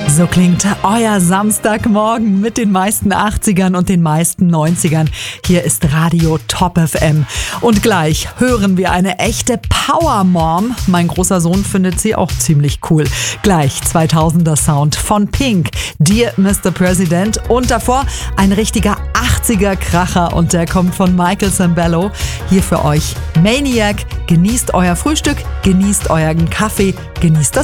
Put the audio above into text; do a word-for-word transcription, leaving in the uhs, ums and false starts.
So klingt euer Samstagmorgen mit den meisten achtzigern und den meisten neunzigern. Hier ist Radio Top F M. Und gleich hören wir eine echte Power-Mom. Mein großer Sohn findet sie auch ziemlich cool. Gleich zweitausender Sound von Pink, Dear Mister President. Und davor ein richtiger achtziger-Kracher und der kommt von Michael Sembello. Hier für euch Maniac. Genießt euer Frühstück, genießt euren Kaffee, genießt das